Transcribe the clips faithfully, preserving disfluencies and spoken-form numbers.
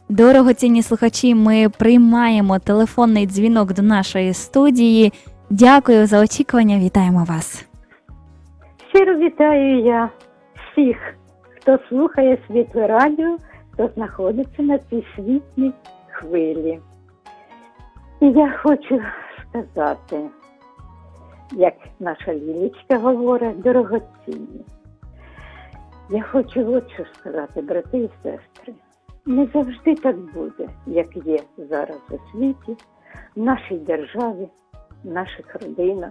Дорогоцінні слухачі, ми приймаємо телефонний дзвінок до нашої студії. Дякую за очікування, вітаємо вас. Щиро вітаю я всіх, хто слухає Світле Радіо, хто знаходиться на цій світлій хвилі. І я хочу сказати, як наша Лілічка говорить, дорогоцінні. Я хочу от що сказати, брати і сестри. Не завжди так буде, як є зараз у світі, в нашій державі, в наших родинах.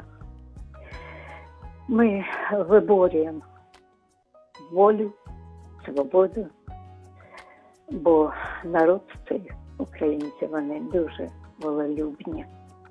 Ми виборюємо волю, свободу, бо народ цей, українці, вони дуже волелюбні.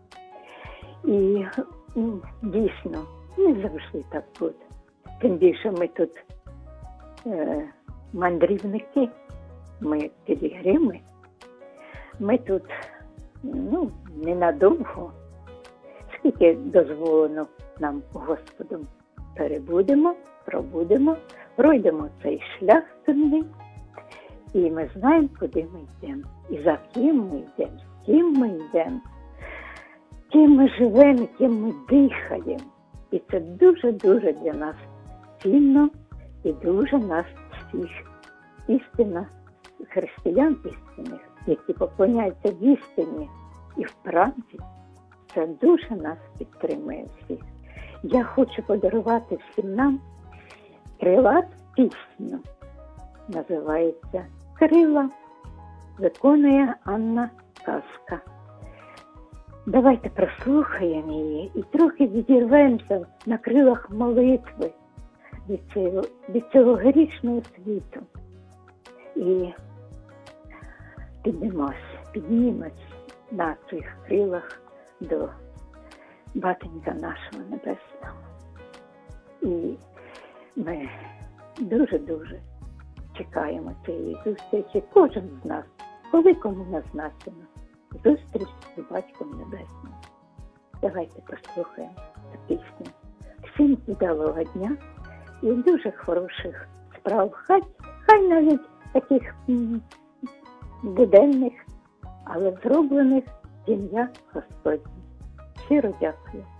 І дійсно, не завжди так буде. Тим більше ми тут е, мандрівники, ми пілігрими, ми тут, ну, ненадовго, скільки дозволено нам Господом, перебудемо, пробудемо, пройдемо цей шлях земний, і ми знаємо, куди ми йдемо, і за ким ми йдемо, з ким ми йдемо, ким ми живемо, ким ми дихаємо. І це дуже-дуже для нас цінно і дуже нас всіх істина, християн істинних, які поклоняються в істині і в правді, це дуже нас підтримує всіх. Я хочу подарувати всім нам крилату пісню. Називається «Крила», виконує Анна Казка. Давайте прослухаємо її і трохи відірвемося на крилах молитви від цього, від цього грішного світу. І піднімось, піднімось на цих крилах до Батенька нашого Небесного. І ми дуже-дуже чекаємо цієї зустрічі, кожен з нас, коли кому назначено, зустріч з Батьком Небесним. Давайте послухаємо цю пісню. Всім удалого дня і дуже хороших справ. Хай, хай навіть таких м, буденних, але зроблених в ім'я Господнє. Щиро дякую.